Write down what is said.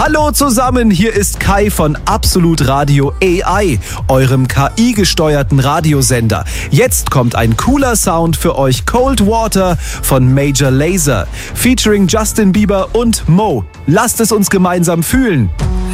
Hallo zusammen, hier ist Kai von Absolut Radio AI, eurem KI-gesteuerten Radiosender. Jetzt kommt ein cooler Sound für euch: Cold Water von Major Lazer, featuring Justin Bieber und Mo. Lasst es uns gemeinsam fühlen.